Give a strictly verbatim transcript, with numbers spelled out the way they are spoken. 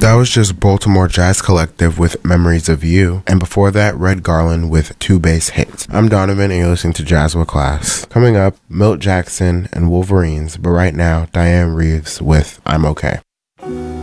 That was just Baltimore Jazz Collective with Memories of You, and before that, Red Garland with Two Bass Hits. I'm Donovan, and you're listening to Jazz with Class. Coming up, Milt Jackson and Wolverines, but right now, Diane Reeves with I'm Okay.